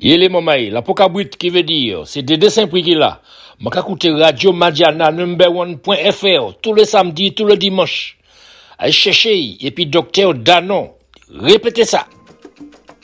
Yele mamaï, la pokabrit qui veut dire, c'est des dessins prix qui là. M'a écouter Radio Madiana number1.fr tous les samedis, tous les dimanches. Allez chercher, et puis docteur Danon. Répétez ça.